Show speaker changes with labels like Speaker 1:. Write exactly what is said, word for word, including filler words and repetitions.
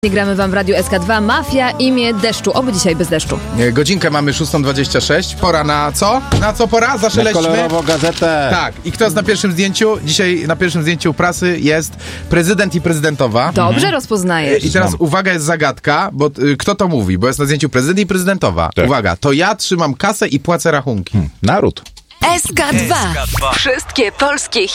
Speaker 1: Gramy wam w Radiu S K dwa. Mafia, imię deszczu. Oby dzisiaj bez deszczu.
Speaker 2: Godzinkę mamy szósta dwadzieścia sześć. Pora na co? Na co pora? Zaszeleśmy.
Speaker 3: Na kolorową gazetę.
Speaker 2: Tak. I kto jest na pierwszym zdjęciu? Dzisiaj na pierwszym zdjęciu prasy jest prezydent i prezydentowa.
Speaker 1: Dobrze mhm. rozpoznajesz.
Speaker 2: I teraz uwaga, jest zagadka, bo y, kto to mówi? Bo jest na zdjęciu prezydent i prezydentowa.
Speaker 3: Tak.
Speaker 2: Uwaga, to ja trzymam kasę i płacę rachunki.
Speaker 3: Hmm. Naród.
Speaker 4: S K dwa. Wszystkie polskie